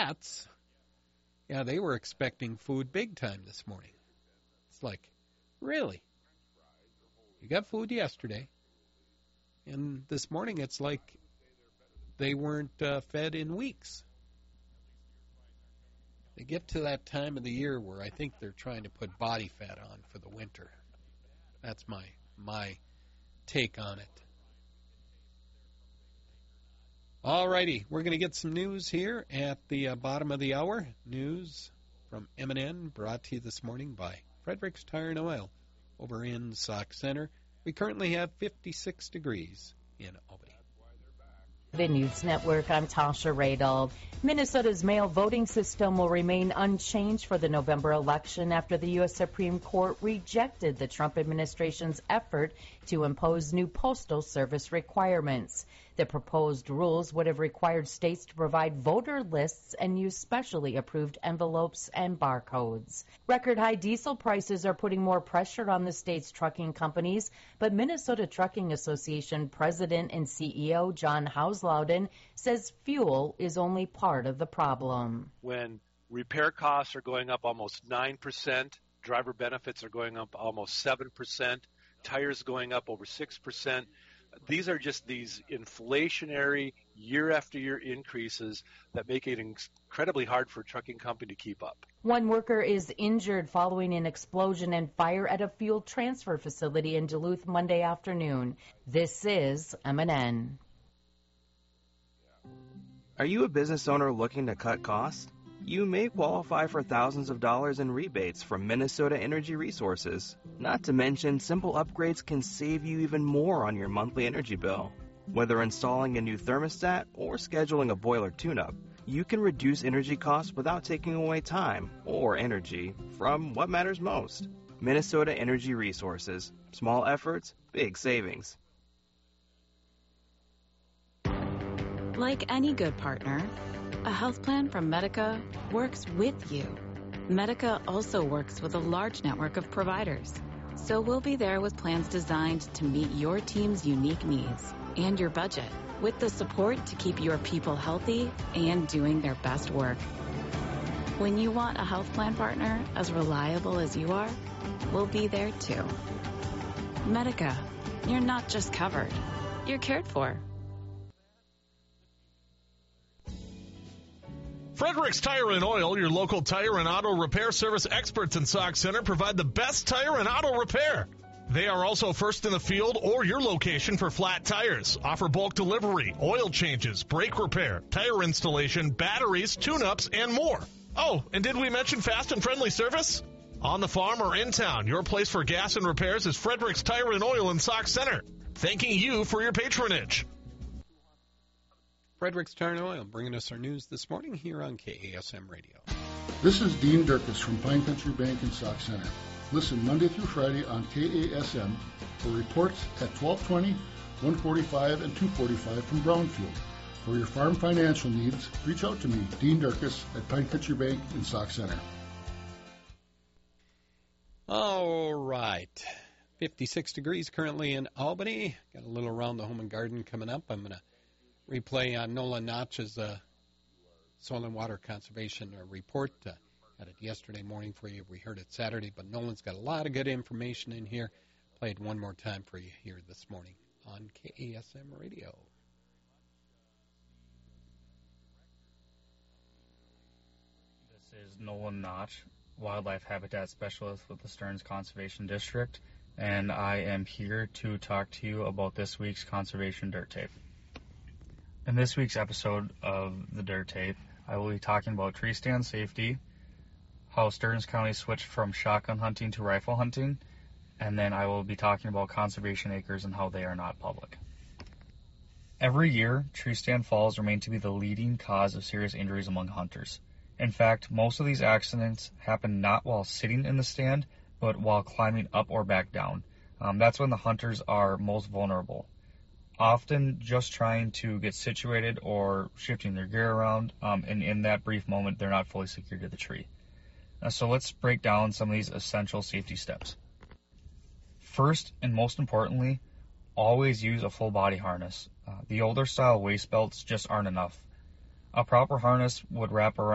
Pats, yeah, they were expecting food big time this morning. It's like, really? You got food yesterday, and this morning it's like they weren't fed in weeks. They get to that time of the year where I think they're trying to put body fat on for the winter. That's my take on it. All righty, we're going to get some news here at the bottom of the hour. News from M&N brought to you this morning by Fredericks Tire and Oil over in Sauk Centre. We currently have 56 degrees in Albany. The News Network, I'm Tasha Radel. Minnesota's mail voting system will remain unchanged for the November election after the U.S. Supreme Court rejected the Trump administration's effort to impose new postal service requirements. The proposed rules would have required states to provide voter lists and use specially approved envelopes and barcodes. Record high diesel prices are putting more pressure on the state's trucking companies, but Minnesota Trucking Association President and CEO John Hauslauden says fuel is only part of the problem. When repair costs are going up almost 9%, driver benefits are going up almost 7%, tires going up over 6%, these are just these inflationary year after year increases that make it incredibly hard for a trucking company to keep up. One worker is injured following an explosion and fire at a fuel transfer facility in Duluth Monday afternoon. This is M&N. Are you a business owner looking to cut costs? You may qualify for thousands of dollars in rebates from Minnesota Energy Resources. Not to mention, simple upgrades can save you even more on your monthly energy bill. Whether installing a new thermostat or scheduling a boiler tune-up, you can reduce energy costs without taking away time or energy from what matters most. Minnesota Energy Resources. Small efforts, big savings. Like any good partner, a health plan from Medica works with you. Medica also works with a large network of providers. So we'll be there with plans designed to meet your team's unique needs and your budget, with the support to keep your people healthy and doing their best work. When you want a health plan partner as reliable as you are, we'll be there too. Medica, you're not just covered, you're cared for. Fredericks Tire and Oil, your local tire and auto repair service experts in Sauk Centre, provide the best tire and auto repair. They are also first in the field or your location for flat tires, offer bulk delivery, oil changes, brake repair, tire installation, batteries, tune-ups, and more. Oh, and did we mention fast and friendly service? On the farm or in town, your place for gas and repairs is Fredericks Tire and Oil in Sauk Centre. Thanking you for your patronage. Fredericks Tire and Oil bringing us our news this morning here on KASM Radio. This is Dean Durkis from Pine Country Bank in Sauk Centre. Listen Monday through Friday on KASM for reports at 12:20, 1:45, and 2:45 from Brownfield. For your farm financial needs, reach out to me, Dean Durkis, at Pine Country Bank in Sauk Centre. All right. 56 degrees currently in Albany. Got a little around the home and garden coming up. I'm going to replay on Nolan Notch's Soil and Water Conservation report. Had it yesterday morning for you. We heard it Saturday, but Nolan's got a lot of good information in here. Played one more time for you here this morning on KASM Radio. This is Nolan Notch, Wildlife Habitat Specialist with the Stearns Conservation District, and I am here to talk to you about this week's Conservation Dirt Tape. In this week's episode of the Dirt Tape, I will be talking about tree stand safety, how Stearns County switched from shotgun hunting to rifle hunting, and then I will be talking about conservation acres and how they are not public. Every year, tree stand falls remain to be the leading cause of serious injuries among hunters. In fact, most of these accidents happen not while sitting in the stand, but while climbing up or back down. That's when the hunters are most vulnerable. Often just trying to get situated or shifting their gear around, and in that brief moment, they're not fully secured to the tree. So let's break down some of these essential safety steps. First, and most importantly, always use a full body harness. The older style waist belts just aren't enough. A proper harness would wrap around